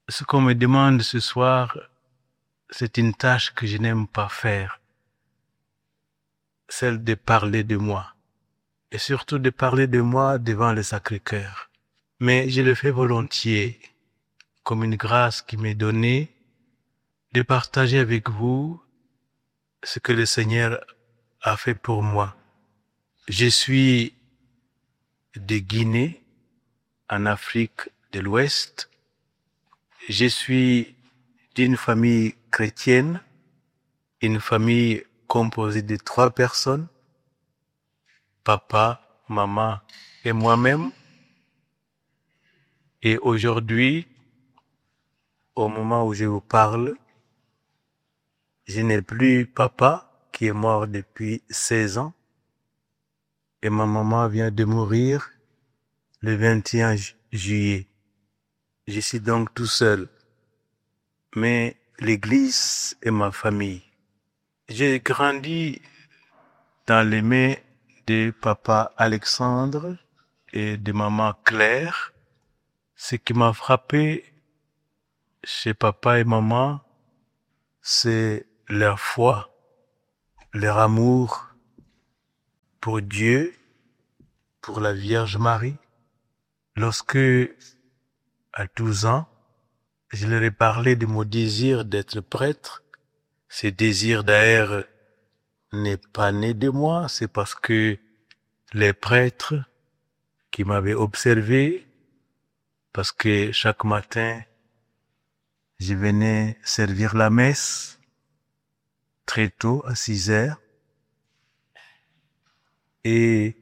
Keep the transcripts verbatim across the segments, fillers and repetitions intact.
Ce qu'on me demande ce soir, c'est une tâche que je n'aime pas faire, celle de parler de moi, et surtout de parler de moi devant le Sacré-Cœur. Mais je le fais volontiers, comme une grâce qui m'est donnée, de partager avec vous ce que le Seigneur a fait pour moi. Je suis de Guinée, en Afrique de l'Ouest. Je suis d'une famille chrétienne, une famille composée de trois personnes, papa, maman et moi-même. Et aujourd'hui, au moment où je vous parle, je n'ai plus papa qui est mort depuis seize ans et ma maman vient de mourir le vingt et un juillet. Je suis donc tout seul, mais l'Église est ma famille. J'ai grandi dans les mains de papa Alexandre et de maman Claire. Ce qui m'a frappé chez papa et maman, c'est leur foi, leur amour pour Dieu, pour la Vierge Marie. Lorsque, à douze ans, je leur ai parlé de mon désir d'être prêtre, ce désir d'ailleurs n'est pas né de moi, c'est parce que les prêtres qui m'avaient observé, parce que chaque matin, je venais servir la messe très tôt, à six heures, et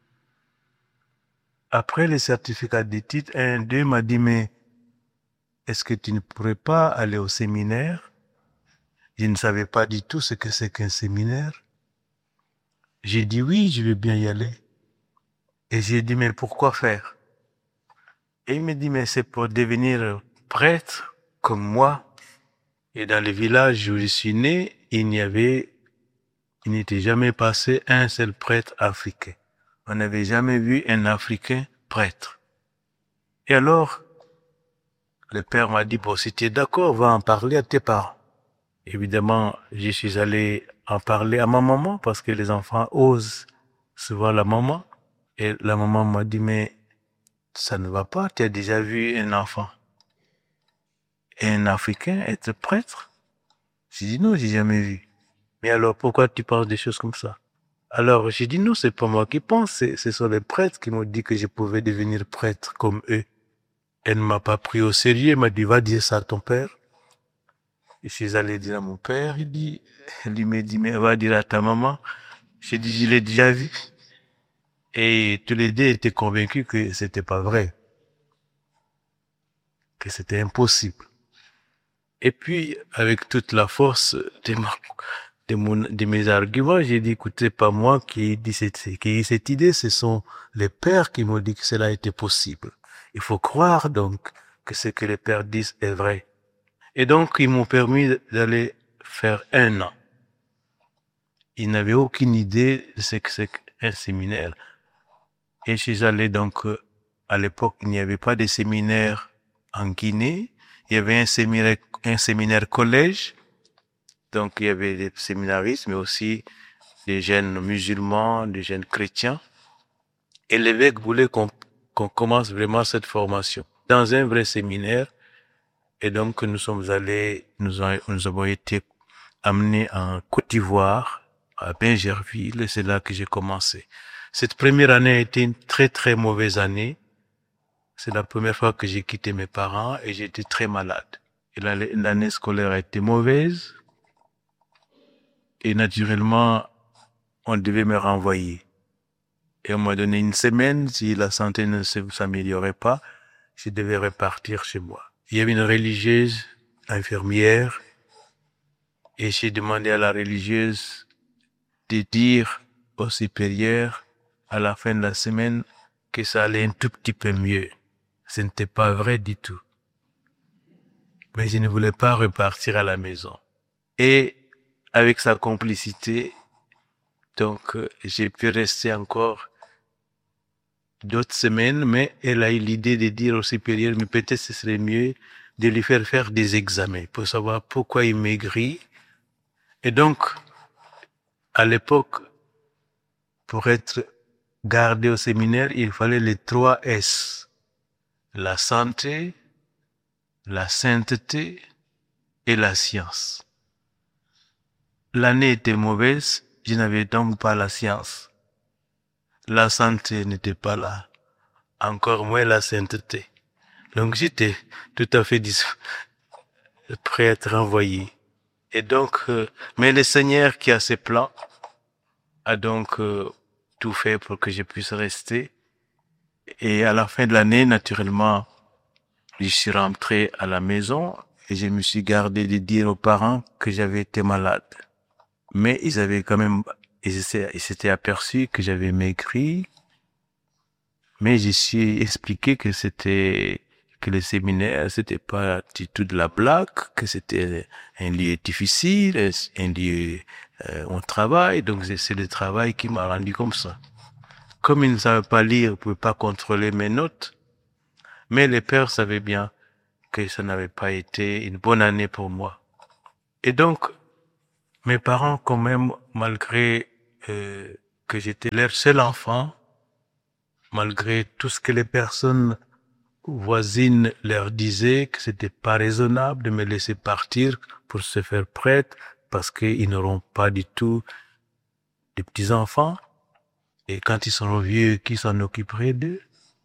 après le certificat d'études, un d'eux m'a dit, mais est-ce que tu ne pourrais pas aller au séminaire? Je ne savais pas du tout ce que c'est qu'un séminaire. J'ai dit oui, je veux bien y aller. Et j'ai dit, mais pourquoi faire? Et il me dit, mais c'est pour devenir prêtre comme moi. Et dans le village où je suis né, il n'y avait, il n'était jamais passé un seul prêtre africain. On n'avait jamais vu un Africain prêtre. Et alors, le père m'a dit, bon, si tu es d'accord, va en parler à tes parents. Évidemment, je suis allé en parler à ma maman parce que les enfants osent souvent la maman. Et la maman m'a dit, mais ça ne va pas, tu as déjà vu un enfant, un Africain être prêtre? J'ai dit non, j'ai jamais vu. Mais alors, pourquoi tu penses des choses comme ça? Alors, j'ai dit non, c'est pas moi qui pense, c'est, ce sont les prêtres qui m'ont dit que je pouvais devenir prêtre comme eux. Elle ne m'a pas pris au sérieux, elle m'a dit, va dire ça à ton père. Je suis allé dire à mon père, il dit, lui m'a dit, mais va dire à ta maman. J'ai dit, je l'ai déjà vu. Et tous les deux étaient convaincus que c'était pas vrai. Que c'était impossible. Et puis, avec toute la force de, mon, de, mon, de mes arguments, j'ai dit, écoutez, pas moi qui ai dit cette, qui ai eu cette idée, ce sont les pères qui m'ont dit que cela était possible. Il faut croire donc que ce que les pères disent est vrai. Et donc, ils m'ont permis d'aller faire un an. Ils n'avaient aucune idée de ce que c'est qu'un séminaire. Et je suis allé donc, à l'époque, il n'y avait pas de séminaire en Guinée. Il y avait un séminaire, un séminaire collège. Donc, il y avait des séminaristes, mais aussi des jeunes musulmans, des jeunes chrétiens. Et l'évêque voulait qu'on, qu'on commence vraiment cette formation dans un vrai séminaire. Et donc, nous sommes allés, nous, a, nous avons été amenés en Côte d'Ivoire, à Bingerville, et c'est là que j'ai commencé. Cette première année a été une très très mauvaise année. C'est la première fois que j'ai quitté mes parents et j'étais très malade. Et l'année scolaire a été mauvaise. Et naturellement, on devait me renvoyer. Et on m'a donné une semaine, si la santé ne s'améliorait pas, je devais repartir chez moi. Il y avait une religieuse, infirmière, et j'ai demandé à la religieuse de dire au supérieur, à la fin de la semaine, que ça allait un tout petit peu mieux. Ce n'était pas vrai du tout. Mais je ne voulais pas repartir à la maison. Et avec sa complicité, donc j'ai pu rester encore d'autres semaines, mais elle a eu l'idée de dire au supérieur, mais peut-être ce serait mieux de lui faire faire des examens pour savoir pourquoi il maigrit. Et donc, à l'époque, pour être gardé au séminaire, il fallait les trois S. La santé, la sainteté et la science. L'année était mauvaise, je n'avais donc pas la science. La santé n'était pas là, encore moins la sainteté. Donc j'étais tout à fait dis- prêt à être envoyé. Et donc, euh, mais le Seigneur qui a ses plans a donc euh, tout fait pour que je puisse rester. Et à la fin de l'année, naturellement, je suis rentré à la maison et je me suis gardé de dire aux parents que j'avais été malade. Mais ils avaient quand même, ils s'étaient, ils s'étaient aperçus que j'avais maigri. Mais je suis expliqué que c'était, que le séminaire, c'était pas du tout de la blague, que c'était un lieu difficile, un lieu euh, où on travaille. Donc c'est le travail qui m'a rendu comme ça. Comme ils ne savaient pas lire, ils ne pouvaient pas contrôler mes notes. Mais les pères savaient bien que ça n'avait pas été une bonne année pour moi. Et donc, mes parents, quand même, malgré euh, que j'étais leur seul enfant, malgré tout ce que les personnes voisines leur disaient, que c'était pas raisonnable de me laisser partir pour se faire prêtre, parce qu'ils n'auront pas du tout de petits-enfants, et quand ils seront vieux, qui s'en occuperait d'eux?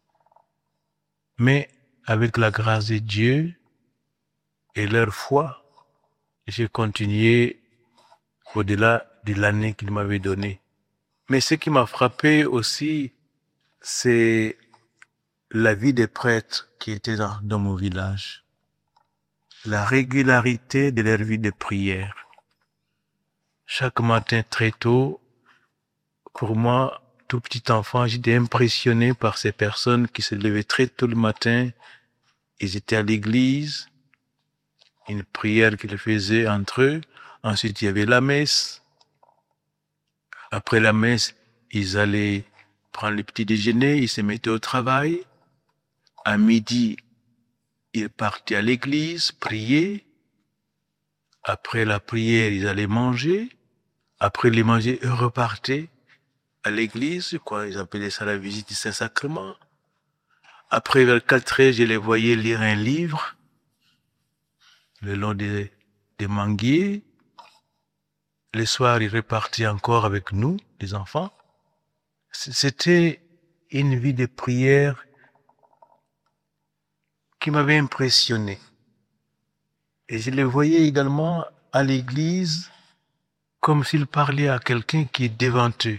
Mais avec la grâce de Dieu et leur foi, j'ai continué au-delà de l'année qu'il m'avait donnée. Mais ce qui m'a frappé aussi, c'est la vie des prêtres qui étaient dans, dans mon village. La régularité de leur vie de prière. Chaque matin très tôt, pour moi, tout petit enfant, j'étais impressionné par ces personnes qui se levaient très tôt le matin. Ils étaient à l'église, une prière qu'ils faisaient entre eux. Ensuite, il y avait la messe. Après la messe, ils allaient prendre le petit déjeuner, ils se mettaient au travail. À midi, ils partaient à l'église, prier. Après la prière, ils allaient manger. Après les manger, ils repartaient à l'église, quoi, ils appelaient ça la visite du Saint-Sacrement. Après, vers quatre heures, je les voyais lire un livre, le long des, des manguiers. Le soir, ils repartaient encore avec nous, les enfants. C'était une vie de prière qui m'avait impressionné. Et je les voyais également à l'église comme s'ils parlaient à quelqu'un qui est devant eux.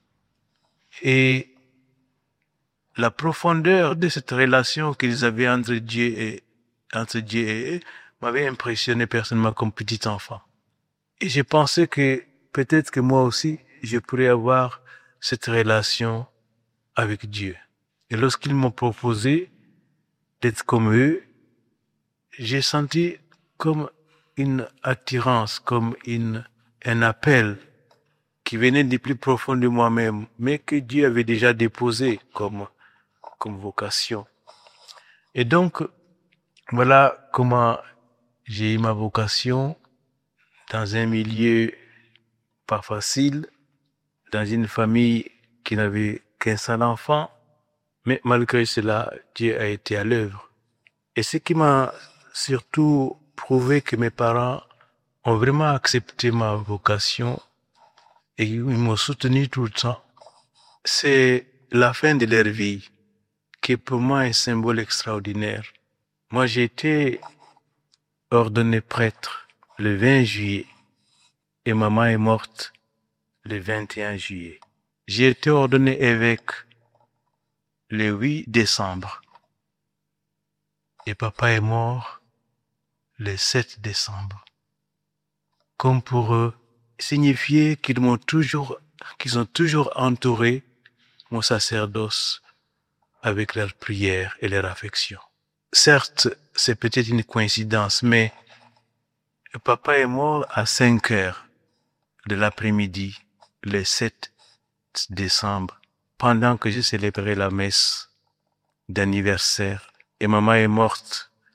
Et la profondeur de cette relation qu'ils avaient entre Dieu et, entre Dieu et eux m'avait impressionné personnellement comme petit enfant. Et j'ai pensé que peut-être que moi aussi, je pourrais avoir cette relation avec Dieu. Et lorsqu'ils m'ont proposé d'être comme eux, j'ai senti comme une attirance, comme une, un appel qui venait du plus profond de moi-même, mais que Dieu avait déjà déposé comme, comme vocation. Et donc, voilà comment j'ai eu ma vocation dans un milieu pas facile, dans une famille qui n'avait qu'un seul enfant, mais malgré cela, Dieu a été à l'œuvre. Et ce qui m'a surtout prouvé que mes parents ont vraiment accepté ma vocation et ils m'ont soutenu tout le temps, c'est la fin de leur vie, qui est pour moi un symbole extraordinaire. Moi, j'ai été ordonné prêtre le vingt juillet et maman est morte le vingt et un juillet. J'ai été ordonné évêque le huit décembre et papa est mort le sept décembre. Comme pour eux, signifier qu'ils m'ont toujours, qu'ils ont toujours entouré mon sacerdoce avec leur prière et leur affection. Certes, c'est peut-être une coïncidence, mais papa est mort à cinq heures de l'après-midi, le sept décembre, pendant que je célébrais la messe d'anniversaire. Et maman est morte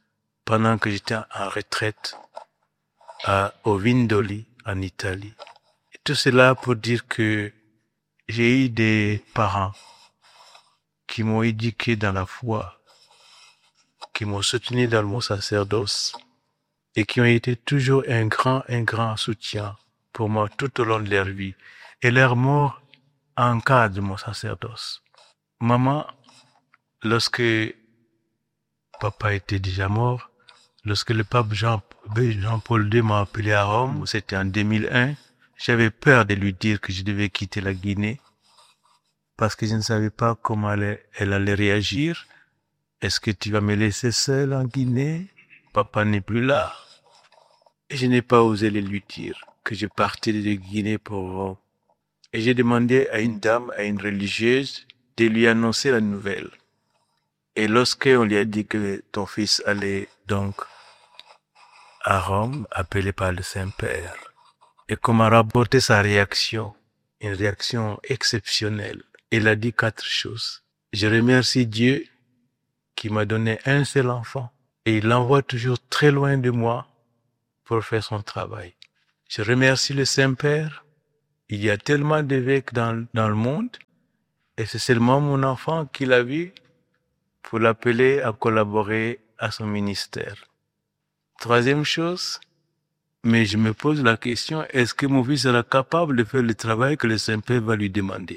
pendant que j'étais en retraite à Ovindoli, en Italie. Et tout cela pour dire que j'ai eu des parents qui m'ont éduqué dans la foi, qui m'ont soutenu dans mon sacerdoce et qui ont été toujours un grand, un grand soutien pour moi tout au long de leur vie. Et leur mort encadre mon sacerdoce. Maman, lorsque papa était déjà mort, lorsque le pape Jean, Jean-Paul deux m'a appelé à Rome, c'était en deux mille un, j'avais peur de lui dire que je devais quitter la Guinée parce que je ne savais pas comment elle, elle allait réagir. Est-ce que tu vas me laisser seul en Guinée? Papa n'est plus là. Et je n'ai pas osé le lui dire que je partais de Guinée pour Rome. Et j'ai demandé à une dame, à une religieuse, de lui annoncer la nouvelle. Et lorsqu'on lui a dit que ton fils allait donc à Rome, appelé par le Saint-Père, et qu'on m'a rapporté sa réaction, une réaction exceptionnelle, il a dit quatre choses. Je remercie Dieu qui m'a donné un seul enfant et il l'envoie toujours très loin de moi pour faire son travail. Je remercie le Saint-Père. Il y a tellement d'évêques dans, dans le monde et c'est seulement mon enfant qui l'a vu pour l'appeler à collaborer à son ministère. Troisième chose, mais je me pose la question, est-ce que mon fils sera capable de faire le travail que le Saint-Père va lui demander?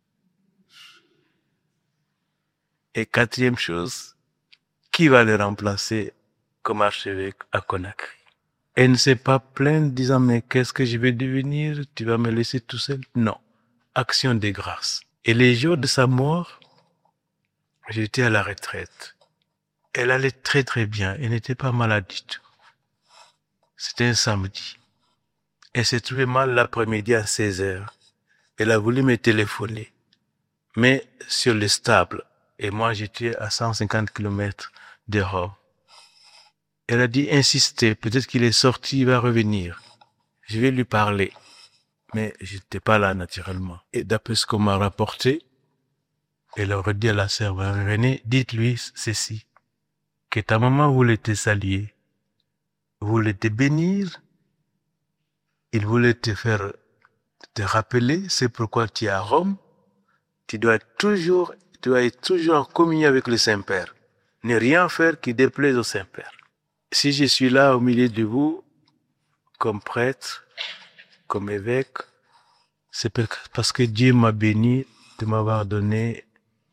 Et quatrième chose, qui va le remplacer comme archevêque à Conakry? Elle ne s'est pas plainte disant, mais qu'est-ce que je vais devenir? Tu vas me laisser tout seul? Non. Action de grâce. Et les jours de sa mort, j'étais à la retraite. Elle allait très très bien. Elle n'était pas malade du tout. C'était un samedi. Elle s'est trouvée mal l'après-midi à seize heures. Elle a voulu me téléphoner. Mais sur le stable. Et moi, j'étais à cent cinquante kilomètres de Rome. Elle a dit, insistez, peut-être qu'il est sorti, il va revenir. Je vais lui parler. Mais j'étais pas là naturellement. Et d'après ce qu'on m'a rapporté, elle aurait dit à la servante, venez, dites-lui ceci, que ta maman voulait te saluer, voulait te bénir, il voulait te faire te rappeler, c'est pourquoi tu es à Rome, tu dois toujours, tu dois être toujours en communion avec le Saint-Père. Ne rien faire qui déplaise au Saint-Père. Si je suis là au milieu de vous, comme prêtre, comme évêque, c'est parce que Dieu m'a béni de m'avoir donné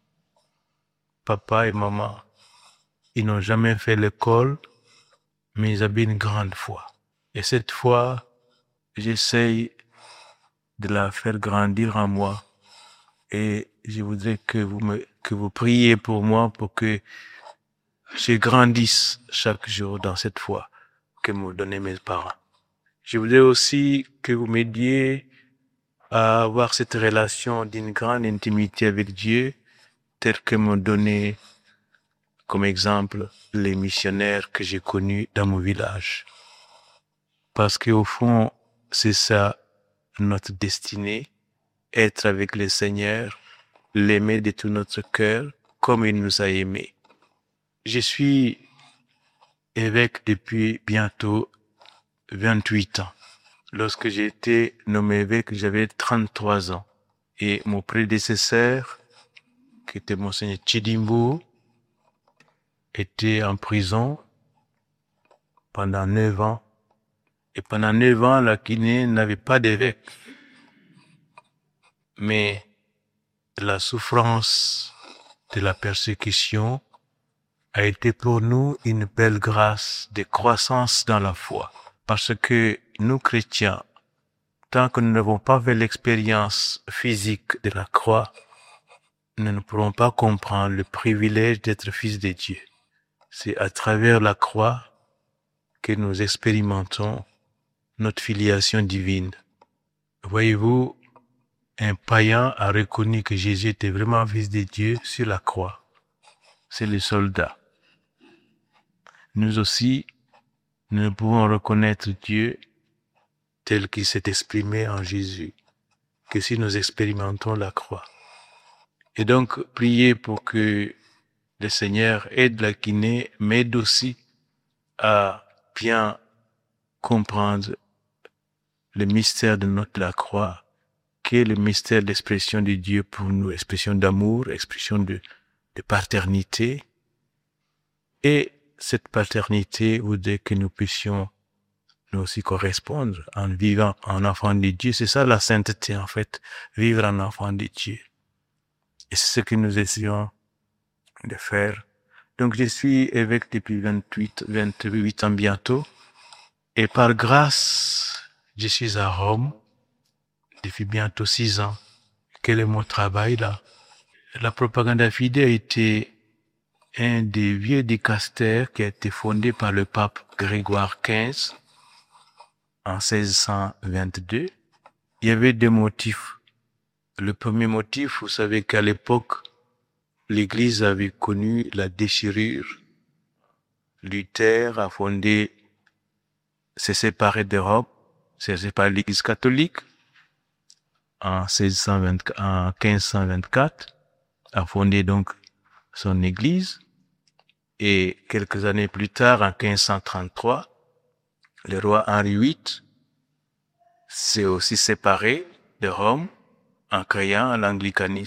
papa et maman. Ils n'ont jamais fait l'école, mais ils avaient une grande foi. Et cette foi, j'essaye de la faire grandir en moi. Et je voudrais que vous me, que vous priez pour moi pour que je grandisse chaque jour dans cette foi que m'ont donné mes parents. Je voudrais aussi que vous m'aidiez à avoir cette relation d'une grande intimité avec Dieu, telle que m'ont donné comme exemple les missionnaires que j'ai connus dans mon village. Parce qu'au fond, c'est ça notre destinée, être avec le Seigneur, l'aimer de tout notre cœur, comme il nous a aimés. Je suis évêque depuis bientôt vingt-huit ans. Lorsque j'ai été nommé évêque, j'avais trente-trois ans. Et mon prédécesseur, qui était Monseigneur Chidimbo, était en prison pendant neuf ans. Et pendant neuf ans, la Guinée n'avait pas d'évêque. Mais la souffrance de la persécution a été pour nous une belle grâce de croissance dans la foi. Parce que nous, chrétiens, tant que nous n'avons pas fait l'expérience physique de la croix, nous ne pourrons pas comprendre le privilège d'être fils de Dieu. C'est à travers la croix que nous expérimentons notre filiation divine. Voyez-vous, un païen a reconnu que Jésus était vraiment fils de Dieu sur la croix. C'est le soldat. Nous aussi, nous pouvons reconnaître Dieu tel qu'il s'est exprimé en Jésus, que si nous expérimentons la croix. Et donc, priez pour que le Seigneur aide la Guinée, m'aide aussi à bien comprendre le mystère de notre la croix, qui est le mystère d'expression de Dieu pour nous, expression d'amour, expression de, de paternité. Et cette paternité voudrait que nous puissions nous aussi correspondre en vivant en enfant de Dieu. C'est ça la sainteté, en fait, vivre en enfant de Dieu. Et c'est ce que nous essayons de faire. Donc, je suis évêque depuis vingt-huit, vingt-huit ans bientôt. Et par grâce, je suis à Rome depuis bientôt six ans. Quel est mon travail là? La Propaganda Fide a été un des vieux dicastères qui a été fondé par le pape Grégoire quinze en seize cent vingt-deux. Il y avait deux motifs. Le premier motif, vous savez qu'à l'époque, l'Église avait connu la déchirure. Luther a fondé, s'est séparé d'Europe, s'est séparé de l'Église catholique en, seize cent vingt, en quinze cent vingt-quatre, a fondé donc son Église. Et quelques années plus tard, en quinze cent trente-trois, le roi Henri huit s'est aussi séparé de Rome en créant l'anglicanisme.